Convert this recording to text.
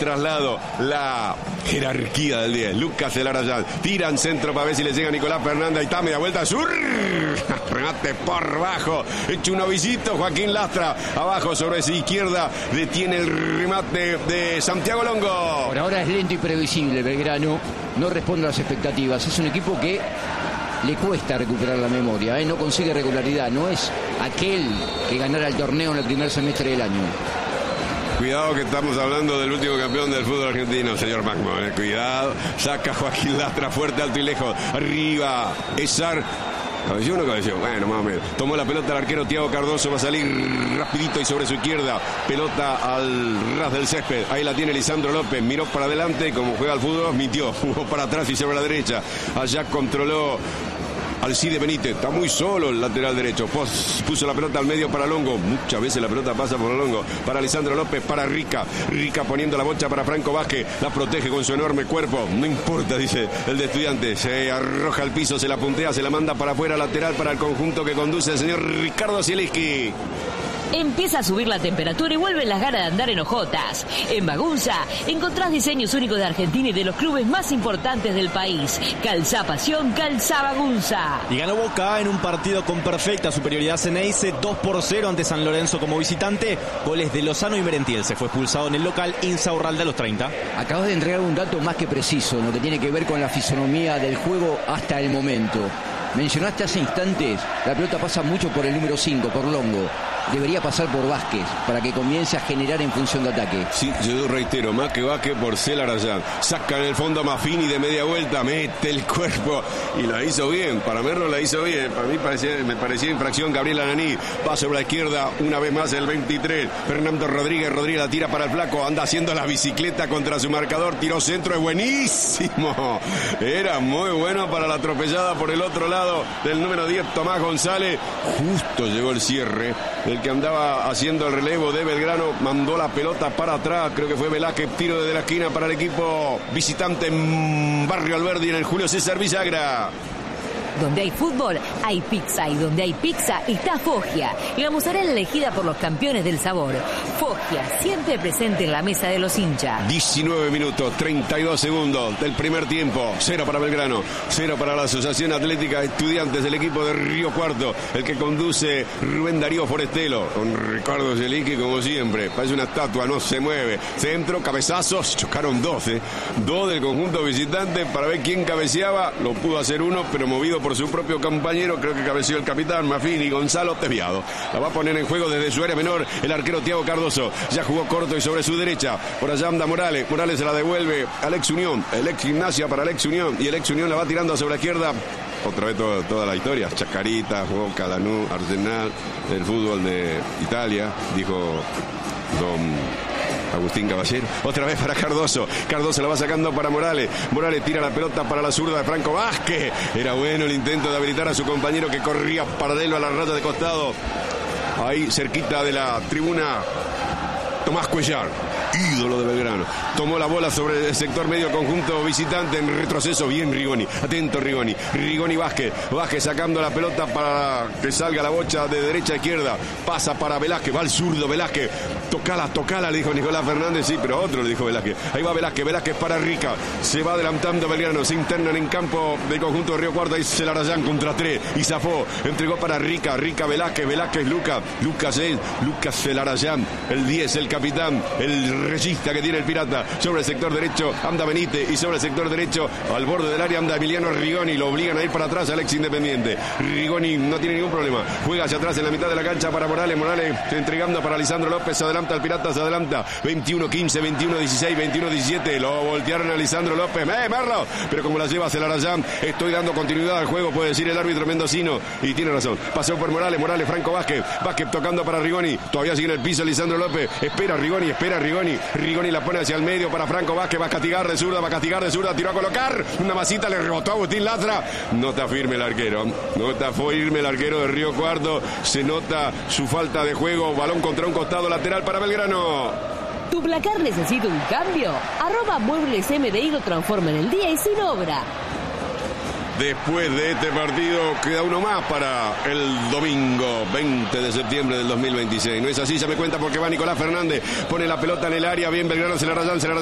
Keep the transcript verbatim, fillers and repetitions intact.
traslado, la jerarquía del diez. Lucas Celarayán, tiran centro para ver si le llega a Nicolás Fernández. Ahí está, media vuelta, sur, remate por bajo, hecho un novicito, Joaquín Lastra, abajo sobre esa izquierda, detiene el remate de Santiago Longo. Por ahora es lento y previsible, Belgrano no responde a las expectativas, es un equipo que le cuesta recuperar la memoria, ¿eh? No consigue regularidad, no es aquel que ganara el torneo en el primer semestre del año. Cuidado que estamos hablando del último campeón del fútbol argentino, señor Macmon. Eh. Cuidado, saca Joaquín Lastra fuerte, alto y lejos. Arriba, Esar. ¿Cabeció o no cabeció? Bueno, más o menos. Tomó la pelota el arquero Thiago Cardoso, va a salir rapidito y sobre su izquierda. Pelota al ras del césped. Ahí la tiene Lisandro López. Miró para adelante, como juega al fútbol, mintió. Jugó para atrás y sobre la derecha. Allá controló Alcide Benítez, está muy solo el lateral derecho. Puso la pelota al medio para Longo. Muchas veces la pelota pasa por Longo. Para Lisandro López, para Rica. Rica poniendo la bocha para Franco Vázquez. La protege con su enorme cuerpo. No importa, dice el de Estudiantes. Se arroja al piso, se la puntea, se la manda para afuera, lateral para el conjunto que conduce el señor Ricardo Zielinski. Empieza a subir la temperatura y vuelven las ganas de andar en hojotas. En Bagunza encontrás diseños únicos de Argentina y de los clubes más importantes del país. Calzá Pasión, calzá Bagunza. Y ganó Boca en un partido con perfecta superioridad Ceneice, dos por cero ante San Lorenzo como visitante. Goles de Lozano y Merentiel. Se fue expulsado en el local Insaurralde a los treinta. Acabas de entregar un dato más que preciso en lo que tiene que ver con la fisonomía del juego hasta el momento. Mencionaste hace instantes, la pelota pasa mucho por el número cinco, por Longo. Debería pasar por Vázquez para que comience a generar en función de ataque. Sí, yo reitero, más que Vázquez por Celarayán. Saca en el fondo a Maffini de media vuelta, mete el cuerpo y la hizo bien. Para Merlo la hizo bien. Para mí parecía, me parecía infracción Gabriel Ananí. Va sobre la izquierda, una vez más el veintitrés. Fernando Rodríguez, Rodríguez la tira para el flaco. Anda haciendo la bicicleta contra su marcador. Tiró centro, es buenísimo. Era muy bueno para la atropellada por el otro lado del número diez, Tomás González. Justo llegó el cierre. El que andaba haciendo el relevo de Belgrano mandó la pelota para atrás, creo que fue Velázquez, tiro desde la esquina para el equipo visitante en Barrio Alberdi en el Julio César Villagra. Donde hay fútbol, hay pizza. Y donde hay pizza, está Foggia. La mozzarella elegida por los campeones del sabor. Foggia, siempre presente en la mesa de los hinchas. diecinueve minutos, treinta y dos segundos del primer tiempo. Cero para Belgrano, cero para la Asociación Atlética Estudiantes, el equipo de Río Cuarto, el que conduce Rubén Darío Forestelo. Con Ricardo Zielinski, como siempre. Parece una estatua, no se mueve. Centro, cabezazos, chocaron doce. Dos del conjunto visitante para ver quién cabeceaba. Lo pudo hacer uno, pero movido por su propio compañero, creo que cabeció el capitán Maffini, Gonzalo desviado. La va a poner en juego desde su área menor el arquero Thiago Cardoso. Ya jugó corto y sobre su derecha. Por allá anda Morales. Morales se la devuelve al ex Unión. El ex Gimnasia para el ex Unión. Y el ex Unión la va tirando sobre la izquierda. Otra vez todo, toda la historia. Chacarita, jugó Calanú, Arsenal, el fútbol de Italia, dijo don Agustín Caballero. Otra vez para Cardoso. Cardoso la va sacando para Morales. Morales tira la pelota para la zurda de Franco Vázquez. Era bueno el intento de habilitar a su compañero que corría paralelo a la raya de costado. Ahí cerquita de la tribuna, Tomás Cuellar, ídolo de Belgrano. Tomó la bola sobre el sector medio conjunto visitante en retroceso. Bien Rigoni, atento Rigoni. Rigoni Vázquez. Vázquez sacando la pelota para que salga la bocha de derecha a izquierda. Pasa para Velázquez, va al zurdo Velázquez. Tocala, tocala, le dijo Nicolás Fernández. Sí, pero otro le dijo Velázquez. Ahí va Velázquez, Velázquez para Rica. Se va adelantando Belgrano, se internan en campo del conjunto de Río Cuarto. Y Celarayán contra tres. Y zafó, entregó para Rica. Rica Velázquez, Velázquez Lucas. Lucas seis, Lucas Celarayán. El diez, el capitán, el regista que tiene el Pirata. Sobre el sector derecho anda Benítez y sobre el sector derecho al borde del área anda Emiliano Rigoni. Lo obligan a ir para atrás al ex Independiente. Rigoni no tiene ningún problema. Juega hacia atrás en la mitad de la cancha para Morales. Morales entregando para Lisandro López. Se adelanta el Pirata, se adelanta. veintiuno quince, veintiuno dieciséis, veintiuno diecisiete. Lo voltearon a Lisandro López. ¡Eh, Merlo! Pero como la lleva Celarayán, estoy dando continuidad al juego, puede decir el árbitro mendocino. Y tiene razón. Pasó por Morales. Morales, Franco Vázquez. Vázquez tocando para Rigoni. Todavía sigue en el piso Lisandro López. Espera Rigoni, espera Rigoni. Rigoni la pone hacia el medio para Franco Vázquez. Va a castigar de zurda, va a castigar de zurda. Tiró a colocar. Una masita le rebotó a Agustín Lastra. No está firme el arquero. No está firme el arquero de Río Cuarto. Se nota su falta de juego. Balón contra un costado lateral para Belgrano. ¿Tu placar necesita un cambio? Arroba Muebles M D I lo transforma en el día y sin obra. Después de este partido queda uno más para el domingo veinte de septiembre del dos mil veintiséis. No es así, ya me cuenta porque va Nicolás Fernández. Pone la pelota en el área, bien Belgrano, Celarayán, Celarayán.